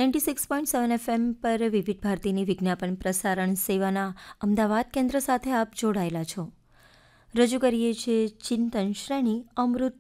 96.7 FM પર વિવિધ ભારતીની વિજ્ઞાપન પ્રસારણ સેવાના અમદાવાદ કેન્દ્ર સાથે આપ જોડાયેલા છો. રજૂ કરીએ છીએ ચિંતન શ્રેણી અમૃત